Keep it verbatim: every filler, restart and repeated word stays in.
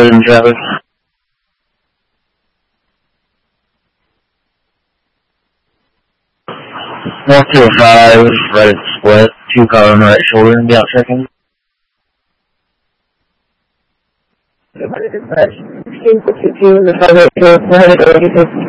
in traffic. North two oh five, right at split. Two car on the right shoulder and be out checking. sixteen sixty-two, the five eight two, four eighty-six.